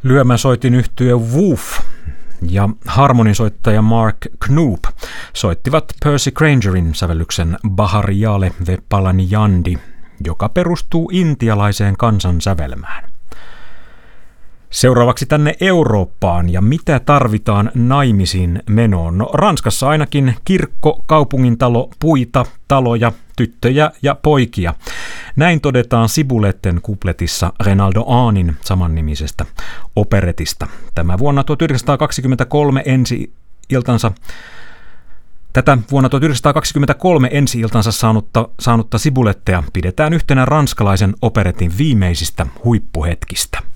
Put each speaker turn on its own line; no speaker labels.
Lyömäsoitin yhtye Woof ja harmonisoittaja Mark Knoop soittivat Percy Grangerin sävellyksen Bahariyale ve Palaniyandi, joka perustuu intialaiseen kansansävelmään. Seuraavaksi tänne Eurooppaan ja mitä tarvitaan naimisiin menoon? No, Ranskassa ainakin kirkko, kaupungintalo, puita, taloja, tyttöjä ja poikia. Näin todetaan Sibuletten kupletissa Renaldo Ahnin samannimisestä operetista. Tämä vuonna 1923 ensi-iltansa saanutta Sibulettea pidetään yhtenä ranskalaisen operetin viimeisistä huippuhetkistä.